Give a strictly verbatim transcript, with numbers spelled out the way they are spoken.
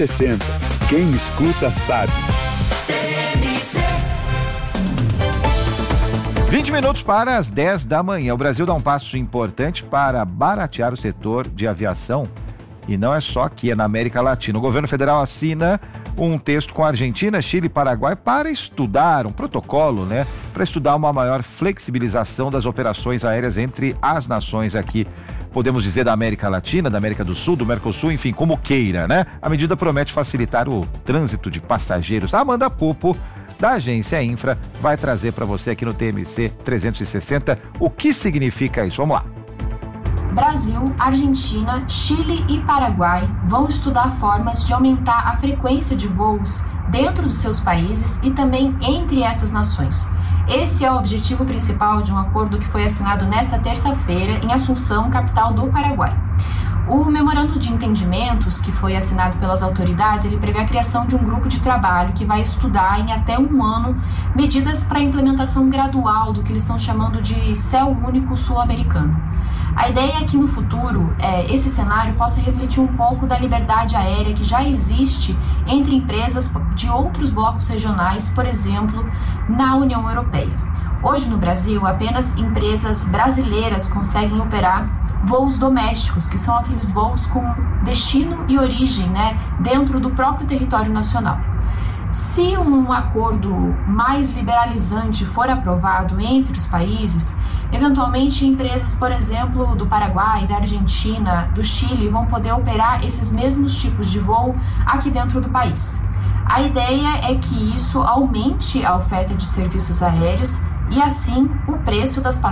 sessenta. Quem escuta sabe. vinte minutos para as dez da manhã. O Brasil dá um passo importante para baratear o setor de aviação. E não é só aqui, é na América Latina. O governo federal assina um texto com a Argentina, Chile e Paraguai para estudar um protocolo, né? Para estudar uma maior flexibilização das operações aéreas entre as nações aqui. Podemos dizer da América Latina, da América do Sul, do Mercosul, enfim, como queira, né? A medida promete facilitar o trânsito de passageiros. A Amanda Pupo, da agência Infra, vai trazer para você aqui no T M C trezentos e sessenta o que significa isso. Vamos lá. Brasil, Argentina, Chile e Paraguai vão estudar formas de aumentar a frequência de voos dentro dos seus países e também entre essas nações. Esse é o objetivo principal de um acordo que foi assinado nesta terça-feira em Assunção, capital do Paraguai. O memorando de entendimentos que foi assinado pelas autoridades, ele prevê a criação de um grupo de trabalho que vai estudar em até um ano medidas para a implementação gradual do que eles estão chamando de Céu Único Sul-Americano. A ideia é que no futuro é, esse cenário possa refletir um pouco da liberdade aérea que já existe entre empresas de outros blocos regionais, por exemplo, na União Europeia. Hoje no Brasil, apenas empresas brasileiras conseguem operar voos domésticos, que são aqueles voos com destino e origem, né, dentro do próprio território nacional. Se um acordo mais liberalizante for aprovado entre os países, eventualmente empresas, por exemplo, do Paraguai, da Argentina, do Chile, vão poder operar esses mesmos tipos de voo aqui dentro do país. A ideia é que isso aumente a oferta de serviços aéreos e, assim, o preço das passagens